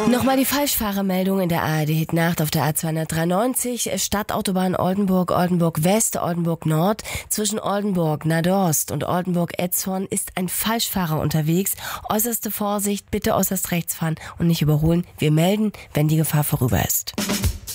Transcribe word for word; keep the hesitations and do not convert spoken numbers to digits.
Nochmal die Falschfahrermeldung in der A R D-Hit-Nacht auf der A zweihundertdreiundneunzig, Stadtautobahn Oldenburg, Oldenburg West, Oldenburg Nord. Zwischen Oldenburg, Nadorst und Oldenburg-Etzhorn ist ein Falschfahrer unterwegs. Äußerste Vorsicht, bitte äußerst rechts fahren und nicht überholen. Wir melden, wenn die Gefahr vorüber ist.